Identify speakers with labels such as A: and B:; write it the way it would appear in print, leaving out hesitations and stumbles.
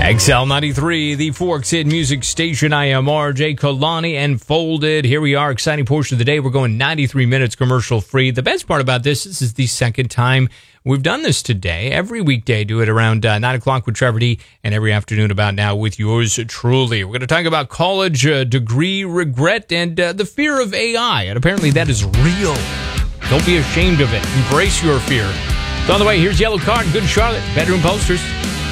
A: XL93, the Forks Hit Music Station. I am RJ Kalani and Folded. Here we are, exciting portion of the day. We're going 93 minutes commercial free. The best part about this is the second time we've done this today. Every weekday, do it around 9 o'clock with Trevor D, and every afternoon about now with yours truly. We're going to talk about college degree regret and the fear of AI, and apparently that is real. Don't be ashamed of it. Embrace your fear. So on the way, here's Yellow Card, Good Charlotte, Bedroom Posters.